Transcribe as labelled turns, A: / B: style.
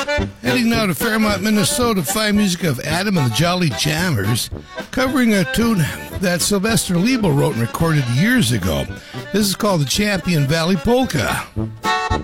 A: Heading now to Fairmont, Minnesota, fine music of Adam and the Jolly Jammers, covering a tune that Sylvester Lebo wrote and recorded years ago. This is called the Champion Valley Polka.